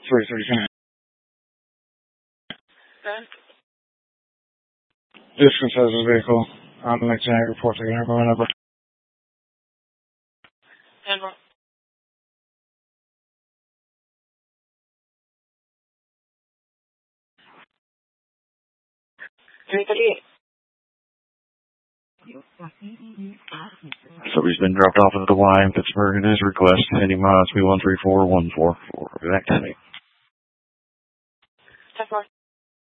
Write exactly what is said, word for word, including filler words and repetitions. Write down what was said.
three thirty-nine. Okay. Distance has his vehicle on the next night report to the airport number. And what? Anybody? So he's been dropped off at the Y in Pittsburgh at his request. Any miles, be one three four one four four. Back to me. ten four.